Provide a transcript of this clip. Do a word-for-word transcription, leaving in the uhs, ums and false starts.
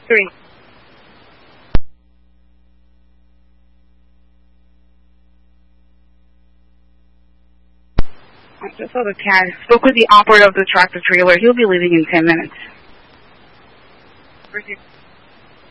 Three. I just saw the cat. Spoke with the operator of the tractor trailer. He'll be leaving in ten minutes.